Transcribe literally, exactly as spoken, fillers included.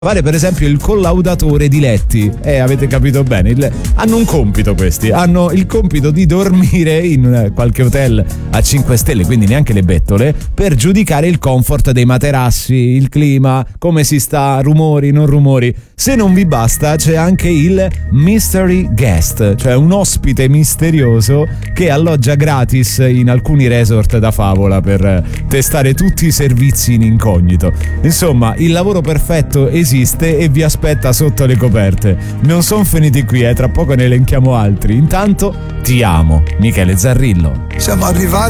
fare per esempio il collaudatore di letti. Eh, avete capito bene, il, hanno un compito questi, hanno il compito di dormire in qualche hotel a cinque stelle, quindi neanche le bettole, per giudicare il comfort dei materassi, il clima, come si sta, rumori, non rumori. Se non vi basta, c'è anche il mystery guest, cioè un ospite misterioso che alloggia gratis in alcuni resort da favola per testare tutti i servizi in incognito. Insomma, il lavoro perfetto esiste e vi aspetta sotto le coperte. Non sono finiti qui, eh, tra poco ne elenchiamo altri. Intanto, ti amo, Michele Zarrillo. Siamo arrivati